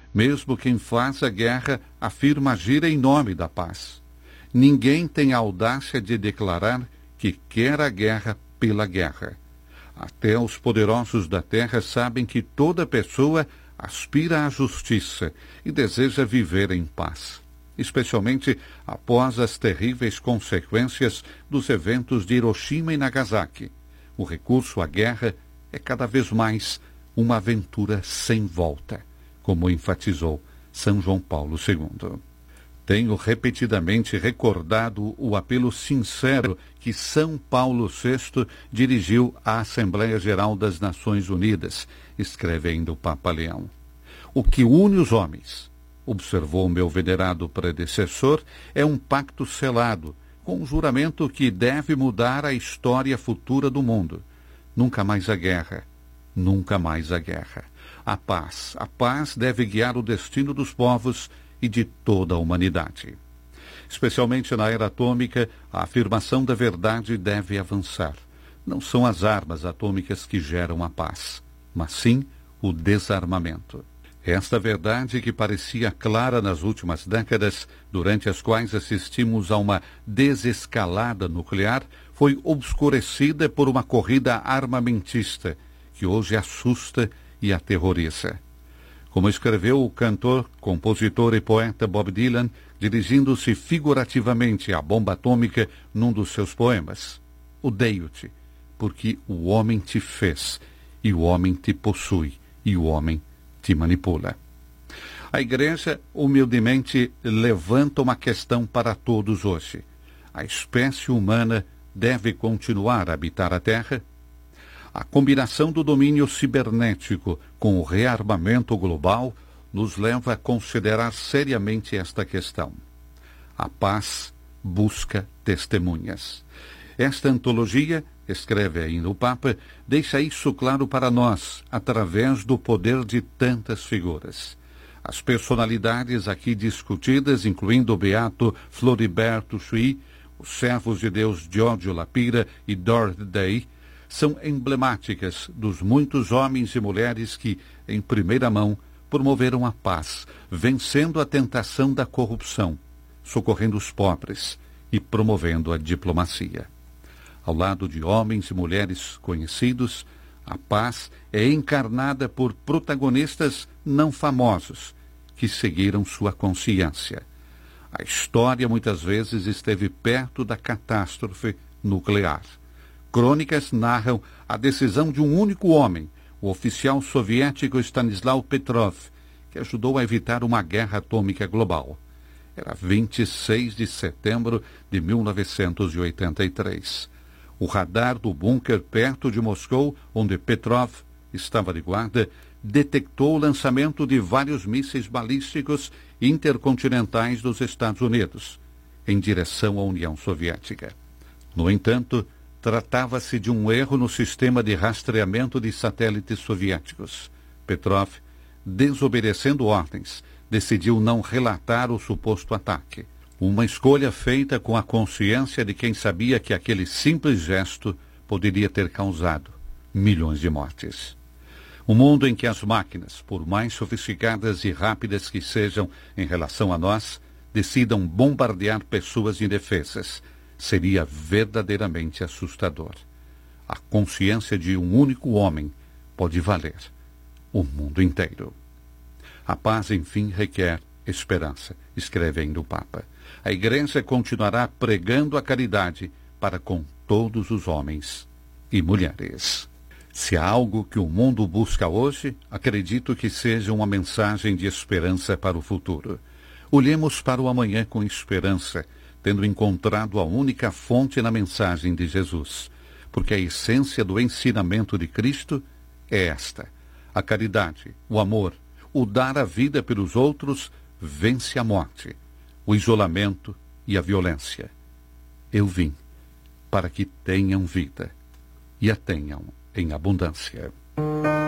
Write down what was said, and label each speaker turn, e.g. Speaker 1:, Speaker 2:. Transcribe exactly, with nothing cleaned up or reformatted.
Speaker 1: Mesmo quem faz a guerra afirma agir em nome da paz. Ninguém tem a audácia de declarar que quer a guerra pela guerra. Até os poderosos da terra sabem que toda pessoa aspira à justiça e deseja viver em paz, especialmente após as terríveis consequências dos eventos de Hiroshima e Nagasaki. O recurso à guerra é cada vez mais uma aventura sem volta, como enfatizou São João Paulo segundo. Tenho repetidamente recordado o apelo sincero que São Paulo sexto dirigiu à Assembleia Geral das Nações Unidas, escreve ainda o Papa Leão. O que une os homens, observou meu venerado predecessor, é um pacto selado, com um juramento que deve mudar a história futura do mundo. Nunca mais a guerra, nunca mais a guerra. A paz, a paz deve guiar o destino dos povos e de toda a humanidade. Especialmente na era atômica, a afirmação da verdade deve avançar. Não são as armas atômicas que geram a paz, mas sim o desarmamento. Esta verdade, que parecia clara nas últimas décadas, durante as quais assistimos a uma desescalada nuclear, foi obscurecida por uma corrida armamentista que hoje assusta e aterroriza. Como escreveu o cantor, compositor e poeta Bob Dylan, dirigindo-se figurativamente à bomba atômica num dos seus poemas: odeio-te, porque o homem te fez, e o homem te possui, e o homem te manipula. A Igreja humildemente levanta uma questão para todos hoje. A espécie humana deve continuar a habitar a Terra? A combinação do domínio cibernético com o rearmamento global nos leva a considerar seriamente esta questão. A paz busca testemunhas. Esta antologia, escreve ainda o Papa, deixa isso claro para nós, através do poder de tantas figuras. As personalidades aqui discutidas, incluindo o beato Floriberto Sui, os servos de Deus Giorgio Lapira e Dorothy Day, são emblemáticas dos muitos homens e mulheres que, em primeira mão, promoveram a paz, vencendo a tentação da corrupção, socorrendo os pobres e promovendo a diplomacia. Ao lado de homens e mulheres conhecidos, a paz é encarnada por protagonistas não famosos, que seguiram sua consciência. A história muitas vezes esteve perto da catástrofe nuclear. Crônicas narram a decisão de um único homem, o oficial soviético Stanislav Petrov, que ajudou a evitar uma guerra atômica global. Era vinte e seis de setembro de mil novecentos e oitenta e três. O radar do bunker perto de Moscou, onde Petrov estava de guarda, detectou o lançamento de vários mísseis balísticos intercontinentais dos Estados Unidos, em direção à União Soviética. No entanto, tratava-se de um erro no sistema de rastreamento de satélites soviéticos. Petrov, desobedecendo ordens, decidiu não relatar o suposto ataque. Uma escolha feita com a consciência de quem sabia que aquele simples gesto poderia ter causado milhões de mortes. Um mundo em que as máquinas, por mais sofisticadas e rápidas que sejam em relação a nós, decidam bombardear pessoas indefesas, seria verdadeiramente assustador. A consciência de um único homem pode valer o mundo inteiro. A paz, enfim, requer esperança, escreve ainda o Papa. A Igreja continuará pregando a caridade para com todos os homens e mulheres. Se há algo que o mundo busca hoje, acredito que seja uma mensagem de esperança para o futuro. Olhemos para o amanhã com esperança, tendo encontrado a única fonte na mensagem de Jesus, porque a essência do ensinamento de Cristo é esta: a caridade, o amor, o dar a vida pelos outros vence a morte, o isolamento e a violência. Eu vim para que tenham vida e a tenham em abundância.